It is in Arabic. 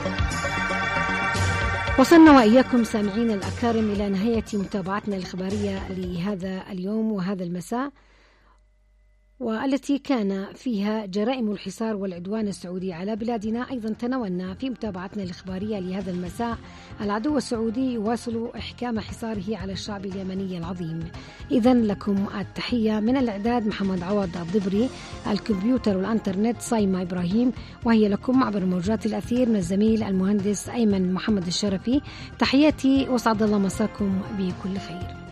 وصلنا وإياكم سامعين الأكارم إلى نهاية متابعتنا الإخبارية لهذا اليوم وهذا المساء، والتي كان فيها جرائم الحصار والعدوان السعودي على بلادنا. أيضا تناولنا في متابعتنا الإخبارية لهذا المساء العدو السعودي يواصل إحكام حصاره على الشعب اليمني العظيم. إذن لكم التحية من الإعداد محمد عوض الضبري، الكمبيوتر والإنترنت صايمة إبراهيم، وهي لكم عبر موجات الأثير من الزميل المهندس أيمن محمد الشرفي. تحياتي وسعد الله مساكم بكل خير.